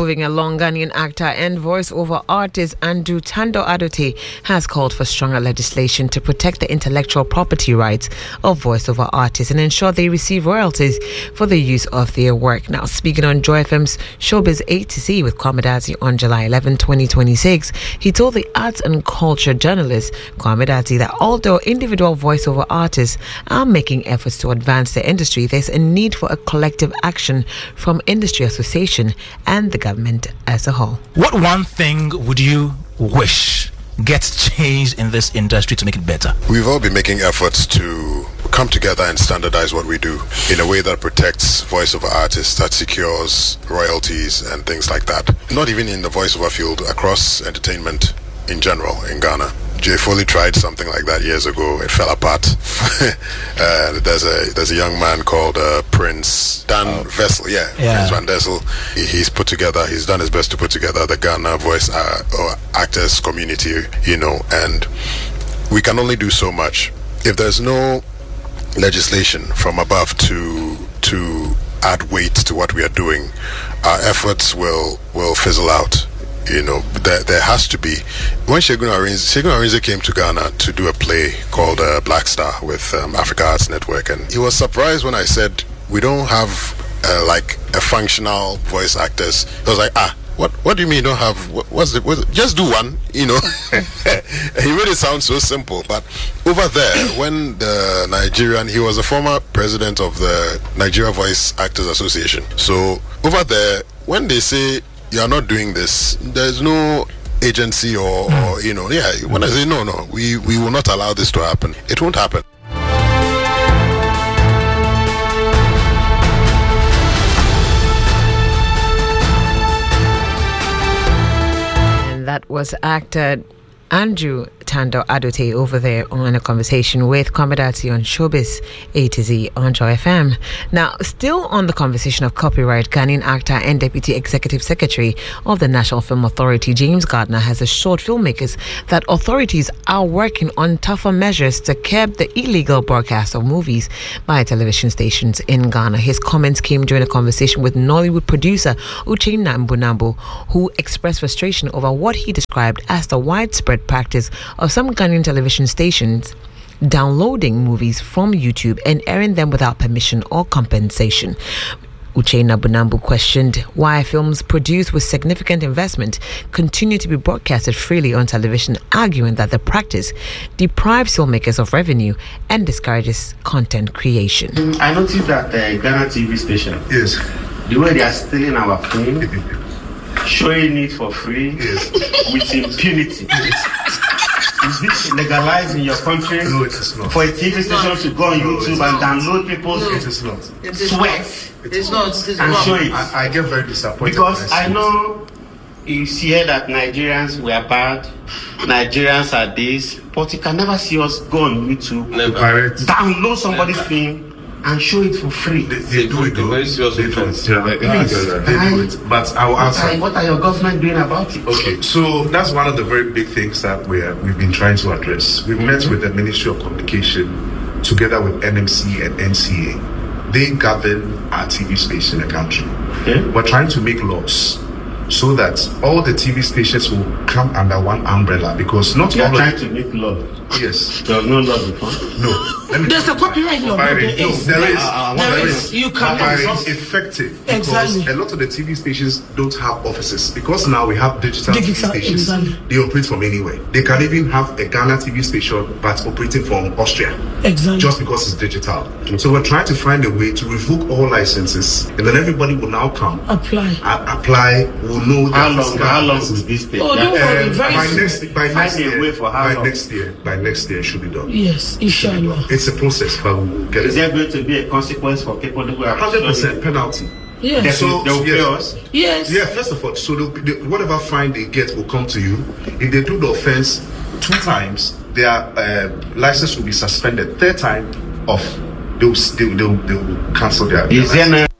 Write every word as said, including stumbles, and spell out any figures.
Moving along, Ghanaian actor and voice-over artist Andrew Tando Adote has called for stronger legislation to protect the intellectual property rights of voice-over artists and ensure they receive royalties for the use of their work. Now, speaking on Joy F M's Showbiz A to Z with Kwame Dadzie on July eleventh, twenty twenty-six, he told the arts and culture journalist Kwame Dadzie that although individual voice-over artists are making efforts to advance the industry, there's a need for a collective action from industry association and the government as a whole. What one thing would you wish gets changed in this industry to make it better? We've all been making efforts to come together and standardize what we do in a way that protects voiceover artists, that secures royalties and things like that. Not even in the voiceover field, across entertainment in general in Ghana. Jay Foley tried something like that years ago. It fell apart. uh, there's a there's a young man called uh, Prince Dan oh. Vessel. Yeah, yeah. Prince Van Dessel. He, he's put together. He's done his best to put together the Ghana voice uh, or actors community. You know, and we can only do so much if there's no legislation from above to to add weight to what we are doing. Our efforts will will fizzle out. You know, there, there has to be. When Segun Arinze, Segun Arinze came to Ghana to do a play called uh, Black Star with um, Africa Arts Network, and he was surprised when I said we don't have uh, like a functional voice actors. He was like, ah, what what do you mean you don't have? What, what's the what, just do one, you know? He made it sound so simple, but over there, when the Nigerian, he was a former president of the Nigeria Voice Actors Association. So over there, when they say you are not doing this, there's no agency or, or you know, yeah, when I say no, no, we, we will not allow this to happen, it won't happen. And that was actor Andrew Tando Adote over there on a conversation with Kwame Dadzie on Showbiz A to Z on Joy F M. Now, still on the conversation of copyright, Ghanaian actor and Deputy Executive Secretary of the National Film Authority, James Gardner, has assured filmmakers that authorities are working on tougher measures to curb the illegal broadcast of movies by television stations in Ghana. His comments came during a conversation with Nollywood producer Uchenna Mbunambu, who expressed frustration over what he described as the widespread practice of some Ghanaian television stations downloading movies from YouTube and airing them without permission or compensation. Uchenna Mbunambu questioned why films produced with significant investment continue to be broadcasted freely on television, arguing that the practice deprives filmmakers of revenue and discourages content creation. I noticed that the uh, Ghana T V station, yes, the way they are stealing our film, showing it for free, yes, with impunity. Yes. Is this legalized in your country? No, it is not. For a T V station to go on no, YouTube and download people's no, it is not. sweat It's not. It's and not. show it. I, I get very disappointed because I know you see that Nigerians were bad, Nigerians are this, but you can never see us go on YouTube, never. download somebody's never. film and show it for free. They, they do it though. They do it. Yeah, they, yes. they do it. But I will answer. What, what are your government doing about it? Okay, so that's one of the very big things that we are, we've been trying to address. We've mm-hmm. met with the Ministry of Communication together with N M C and N C A. They govern our T V station in the country. Okay. We're trying to make laws so that all the T V stations will come under one umbrella, because not You're all trying of to make law. Yes. There's no law before. No. Let me There's a copyright law. There There is. is. There is. Uh, there is. You can. It's effective because Exactly. a lot of the T V stations don't have offices, because now we have digital, Digital, T V stations. exactly. They operate from anywhere. They can even have a Ghana T V station but operating from Austria. Exactly. Just because it's digital. So we're trying to find a way to revoke all licenses, and then everybody will now come Apply. a- apply. Will know How that long? physical How long license. will this take? Oh, don't worry. Um, Very by soon. next by Find next a year, way for how by long? next year, by next year it should be done. Yes, inshallah. It's a process, but we'll get Is it. there going to be a consequence for people who are Hundred percent penalty. Yes. So They'll pay yeah. us. Yes. Yeah, first of all, so they'll- they, whatever fine they get will come to you. If they do the offense two times, their uh, license will be suspended. Third time, off. They'll they'll they'll, they'll cancel their. Is there no